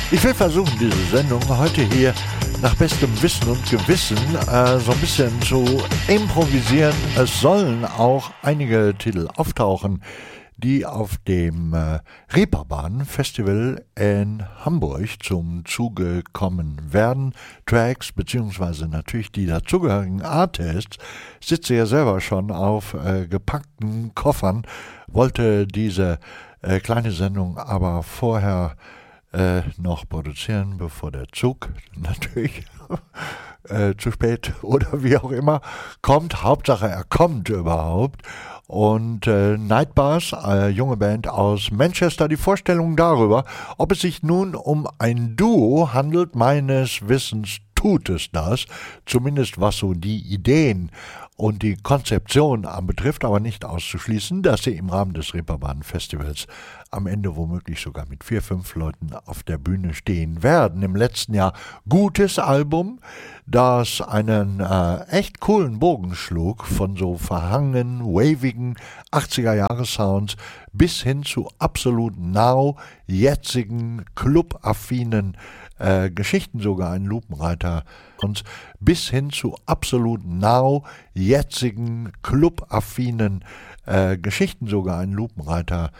Ich will versuchen, diese Sendung heute hier nach bestem Wissen und Gewissen so ein bisschen zu improvisieren. Es sollen auch einige Titel auftauchen, die auf dem Reeperbahn Festival in Hamburg zum Zuge kommen werden. Tracks beziehungsweise natürlich die dazugehörigen Artists. Sitze ja selber schon auf gepackten Koffern, wollte diese kleine Sendung aber vorher noch produzieren, bevor der Zug natürlich zu spät oder wie auch immer kommt. Hauptsache er kommt überhaupt. Und Nightbars, junge Band aus Manchester, die Vorstellung darüber, ob es sich nun um ein Duo handelt. Meines Wissens tut es das, zumindest was so die Ideen und die Konzeption anbetrifft, aber nicht auszuschließen, dass sie im Rahmen des Reeperbahn Festivals am Ende womöglich sogar mit 4, 5 Leuten auf der Bühne stehen werden. Im letzten Jahr gutes Album, das einen echt coolen Bogen schlug von so verhangenen, wavigen 80er-Jahre-Sounds bis hin zu absolut jetzigen, clubaffinen Geschichten, sogar ein Lupenreiter, und bis hin zu absolut jetzigen, clubaffinen Geschichten, sogar ein Lupenreiter